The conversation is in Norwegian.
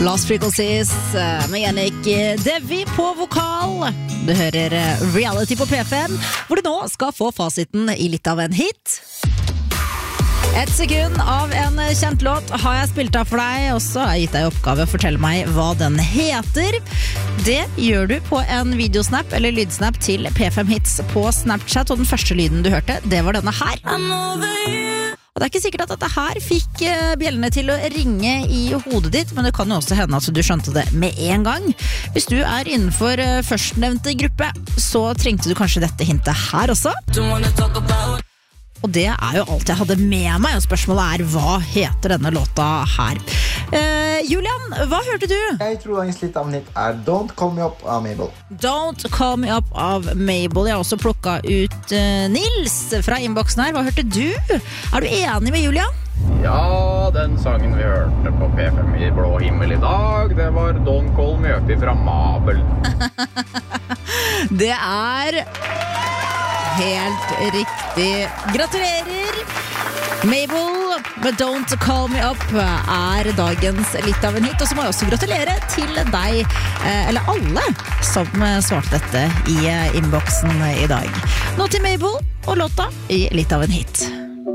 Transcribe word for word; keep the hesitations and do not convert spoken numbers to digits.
Lost Frequencies med Jannik Devi på vokal. Du hører Reality på P fem, hvor du nå skal få fasiten i litt av en hit. Et sekund av en kjent låt har jeg spilt av for deg, og så har jeg gitt deg oppgave å fortelle meg hva den heter. Det gjør du på en videosnap eller lydsnap til P fem Hits på Snapchat, og den første lyden du hørte, det var denne her. Og det er ikke sikkert at dette her fikk bjellene til å ringe i hodet ditt, men det kan jo også hende at du skjønte det med en gang. Hvis du er innenfor førstnevnte gruppe, så trengte du kanskje dette hintet her også. Og det er jo alt jeg hadde med meg, og spørsmålet er, hva heter denne låta her? Eh, Julian, hva hørte du? Jeg tror dagens litt av nytt er Don't Call Me Up av Mabel. Don't Call Me Up av Mabel. Jeg har også plukket ut uh, Nils fra innboksen her. Hva hørte du? Er du enig med Julian? Ja, den sangen vi hørte på P fem i blå himmel i dag, det var Don't Call Me Up fra Mabel. Det er helt riktig. Gratulerer! Mabel med Don't Call Me Up er dagens litt av en hit. Og så må jeg også gratulere til deg, eller alle som svarte dette i innboksen i dag. Nå til Mabel og låta i litt av en hit.